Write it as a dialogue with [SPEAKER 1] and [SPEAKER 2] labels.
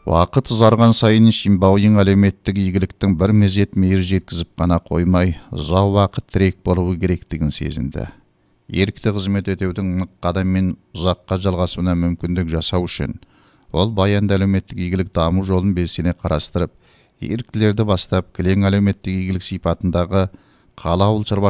[SPEAKER 1] Уақыт ұзарған сайын Шимбауин әлеуметтік игіліктің бір мезет мейір жеткізіп қана қоймай, ұзақ уақыт тірек болуы керектігін сезінді. Ерікті қызмет өтеудің нық қадаммен ұзаққа жалғасуына мүмкіндік жасау үшін, ол баянды әлеуметтік игілік даму жолын белсене қарастырып, еріктілерді бастап кілең әлеуметтік игілік сипатындағы қала ауыл